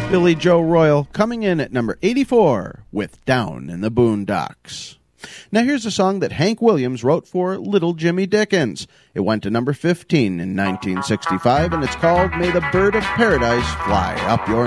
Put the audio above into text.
Billy Joe Royal coming in at number 84 with Down in the Boondocks. Now here's a song that Hank Williams wrote for Little Jimmy Dickens. It went to number 15 in 1965, and it's called May the Bird of Paradise Fly Up Your